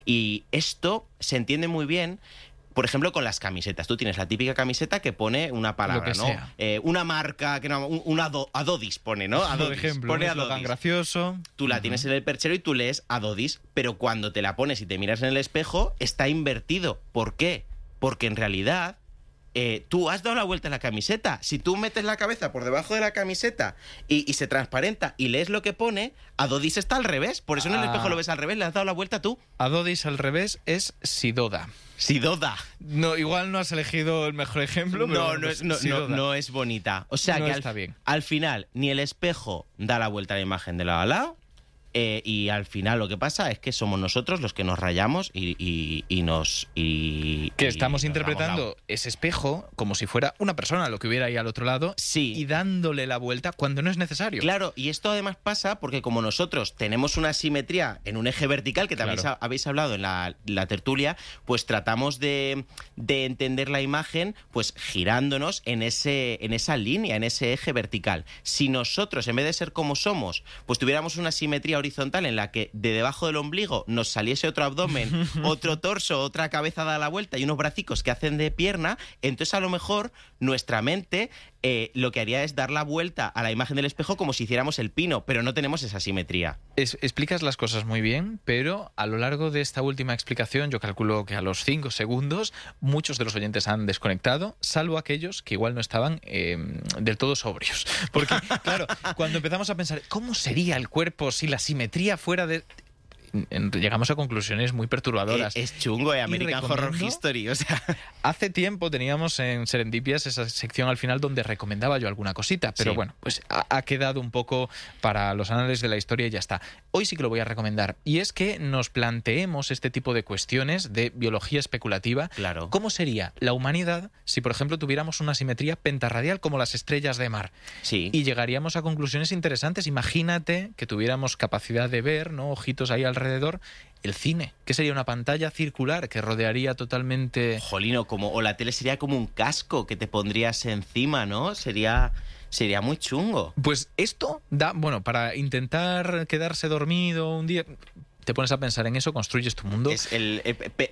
Y esto se entiende muy bien, por ejemplo, con las camisetas. Tú tienes la típica camiseta que pone una palabra, Lo que ¿no? sea. Una marca, que no, Adodis pone, ¿no? Por Adodis, ejemplo, pone un eslogan Adodis. gracioso. Tú la tienes en el perchero y tú lees Adodis, pero cuando te la pones y te miras en el espejo, está invertido. ¿Por qué? Porque en realidad tú has dado la vuelta a la camiseta. Si tú metes la cabeza por debajo de la camiseta y se transparenta y lees lo que pone, Adodis está al revés. Por eso en el espejo lo ves al revés, le has dado la vuelta tú. Adodis al revés es Sidoda. Sidoda. No, igual no has elegido el mejor ejemplo, pero No es bonita. O sea no que está bien. Al final ni el espejo da la vuelta a la imagen de lado a lado, y al final lo que pasa es que somos nosotros los que nos rayamos y nos... Que estamos nos interpretando damos ese espejo como si fuera una persona lo que hubiera ahí al otro lado, Sí. y dándole la vuelta cuando no es necesario. Claro, y esto además pasa porque como nosotros tenemos una simetría en un eje vertical, que también Claro. habéis hablado en la tertulia, pues tratamos de entender la imagen pues girándonos en esa línea, en ese eje vertical. Si nosotros, en vez de ser como somos, pues tuviéramos una simetría horizontal en la que de debajo del ombligo nos saliese otro abdomen, otro torso, otra cabeza dada la vuelta y unos bracicos que hacen de pierna, entonces a lo mejor nuestra mente lo que haría es dar la vuelta a la imagen del espejo como si hiciéramos el pino, pero no tenemos esa simetría. Explicas las cosas muy bien, pero a lo largo de esta última explicación, yo calculo que a los 5 segundos muchos de los oyentes han desconectado, salvo aquellos que igual no estaban del todo sobrios. Porque, claro, cuando empezamos a pensar, ¿cómo sería el cuerpo si la simetría fuera de...? Llegamos a conclusiones muy perturbadoras. Es chungo, American Horror History, o sea... Hace tiempo teníamos en Serendipias esa sección al final donde recomendaba yo alguna cosita, pero Sí. bueno, pues ha quedado un poco para los anales de la historia y ya está. Hoy sí que lo voy a recomendar, y es que nos planteemos este tipo de cuestiones de biología especulativa. Claro. ¿Cómo sería la humanidad si, por ejemplo, tuviéramos una simetría pentarradial como las estrellas de mar? Sí. Y llegaríamos a conclusiones interesantes. Imagínate que tuviéramos capacidad de ver, ¿no? Ojitos ahí alrededor, el cine, que sería una pantalla circular que rodearía totalmente... Jolino, o la tele sería como un casco que te pondrías encima, ¿no? Sería muy chungo. Pues esto da, bueno, para intentar quedarse dormido un día... Te pones a pensar en eso, construyes tu mundo. Es el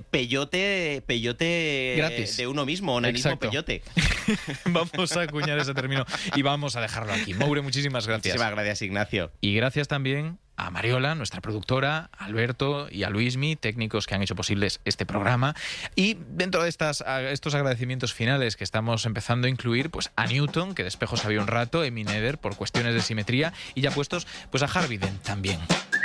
peyote Gratis. de uno mismo, onanismo Exacto. peyote. Vamos a acuñar ese término y vamos a dejarlo aquí. Moure, muchísimas gracias. Muchísimas gracias, Ignacio. Y gracias también a Mariola, nuestra productora, a Alberto y a Luismi, técnicos que han hecho posibles este programa. Y dentro de estos agradecimientos finales que estamos empezando a incluir, pues a Newton, que de espejos había un rato, Emi Neder por cuestiones de simetría, y ya puestos, pues a Harvey Dent también.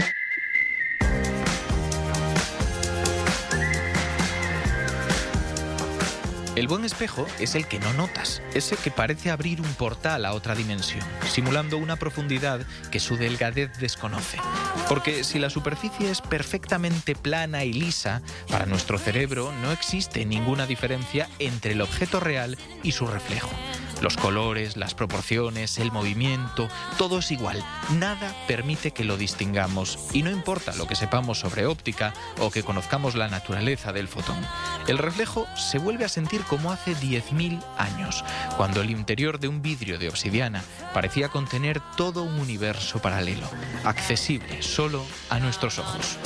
El buen espejo es el que no notas, ese que parece abrir un portal a otra dimensión, simulando una profundidad que su delgadez desconoce. Porque si la superficie es perfectamente plana y lisa, para nuestro cerebro no existe ninguna diferencia entre el objeto real y su reflejo. Los colores, las proporciones, el movimiento, todo es igual. Nada permite que lo distingamos. Y no importa lo que sepamos sobre óptica o que conozcamos la naturaleza del fotón. El reflejo se vuelve a sentir como hace 10.000 años, cuando el interior de un vidrio de obsidiana parecía contener todo un universo paralelo, accesible solo a nuestros ojos.